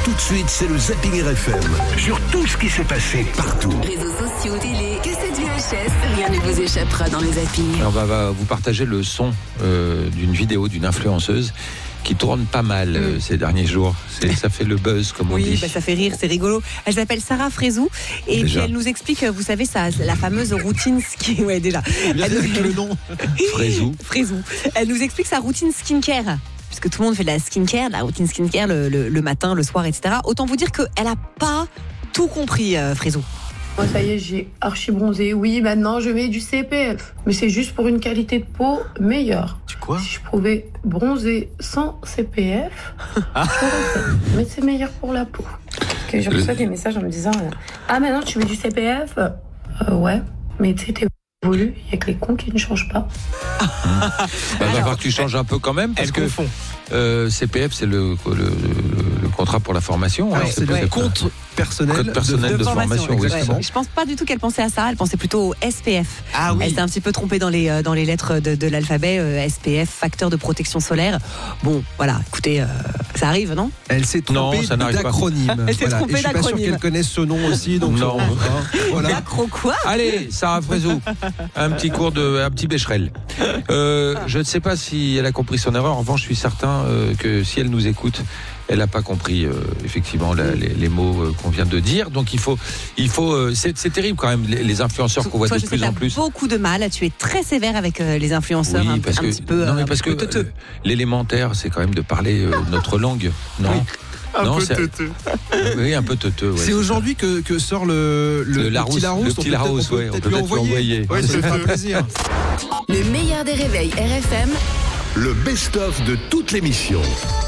Tout de suite, c'est le Zapping RFM. Sur tout ce qui s'est passé partout. Réseaux sociaux, télé, cassettes VHS, rien ne vous échappera dans le Zapping. On va vous partager le son d'une vidéo d'une influenceuse qui tourne pas mal ces derniers jours. Ça fait le buzz, comme on dit. Oui, ça fait rire, c'est rigolo. Elle s'appelle Sarah Frézou et puis elle nous explique, vous savez, la fameuse routine skincare. Ouais, déjà. Le nom. Frézou. Elle nous explique sa routine skincare. Puisque tout le monde fait de la skincare, de la routine skincare le matin, le soir, etc. Autant vous dire qu'elle n'a pas tout compris, Frézou. Moi, ça y est, j'ai archi bronzé. Oui, maintenant, je mets du CPF. Mais c'est juste pour une qualité de peau meilleure. Tu quoi ? Si je pouvais bronzer sans CPF, je l'aurais fait. Mais c'est meilleur pour la peau. Que je reçois des messages en me disant ah, maintenant, tu mets du CPF ? Ouais, mais tu sais, t'es évolué. Il y a que les cons qui ne changent pas. Va falloir que tu changes un peu quand même, parce que CPF, c'est le contrat pour la formation. Alors, c'est le compte personnel de formation. Exactement. Ouais. Je pense pas du tout qu'elle pensait à ça. Elle pensait plutôt au SPF. Ah oui. Elle s'est un petit peu trompée dans les lettres de l'alphabet. SPF, facteur de protection solaire. Bon, voilà. Écoutez, ça arrive, non ? Elle s'est trompée Non, ça n'arrive pas. d'acronyme. Elle s'est trompée Et je suis pas sûr d'acronyme. qu'elle connaisse ce nom aussi. Donc Non. Voilà. Macro quoi ? Allez, Sarah Frézou, un petit Becherel. Je ne sais pas si elle a compris son erreur. En revanche, je suis certain que si elle nous écoute, elle n'a pas compris effectivement les mots qu'on vient de dire. Donc il faut c'est terrible quand même les influenceurs qu'on voit de plus en plus. Tu as beaucoup de mal. Tu es très sévère avec les influenceurs. Oui, un parce que teuteux. L'élémentaire, c'est quand même de parler notre langue, non ? Un peu teuteux. Oui, un peu teuteux. Ouais, c'est aujourd'hui que sort le petit Larousse. On peut peut-être lui envoyer. Ouais, ça fait plaisir. Le meilleur des réveils RFM, Le best-of de toute l'émission.